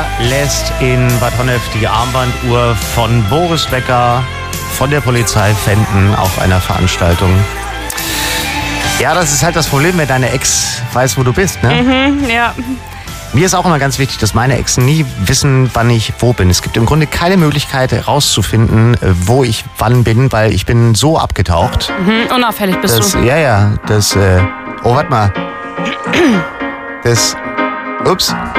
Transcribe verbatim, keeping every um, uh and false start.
lässt in Bad Honnef die Armbanduhr von Boris Becker von der Polizei fänden auf einer Veranstaltung. Ja, das ist halt das Problem, wenn deine Ex weiß, wo du bist, ne? Mhm, ja. Mir ist auch immer ganz wichtig, dass meine Exen nie wissen, wann ich wo bin. Es gibt im Grunde keine Möglichkeit herauszufinden, wo ich wann bin, weil ich bin so abgetaucht. Mhm, unauffällig bist das, du. Ja, ja, das, äh, oh, warte mal. Das, ups.